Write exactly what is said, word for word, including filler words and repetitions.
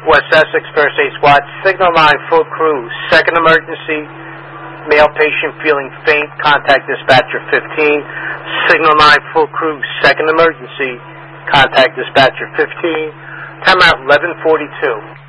West Essex, First Aid Squad. Signal nine, full crew. Second emergency, male patient feeling faint. Contact dispatcher fifteen. Signal nine, full crew. Second emergency, contact dispatcher fifteen. Time out eleven forty-two.